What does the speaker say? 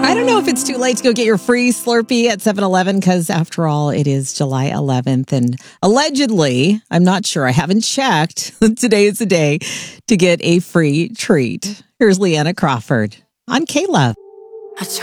I don't know if it's too late to go get your free Slurpee at 7-Eleven because, after all, it is July 11th. And allegedly, I'm not sure, I haven't checked, today is the day to get a free treat. Here's Leanna Crawford on K-Love.